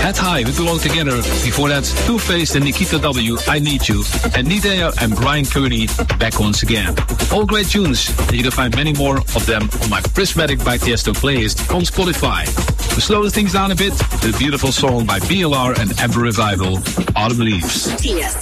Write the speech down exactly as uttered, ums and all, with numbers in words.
Head High, We Belong Together. Before that, Two-Faced and Nikita W, I Need You. And Nidea and Brian Kearney, Back Once Again. All great tunes, and you can find many more of them on my Prismatic by Tiesto playlist on Spotify. To slow things down a bit, the beautiful song by B L R and Amber Revival, Autumn Leaves. Tiesto.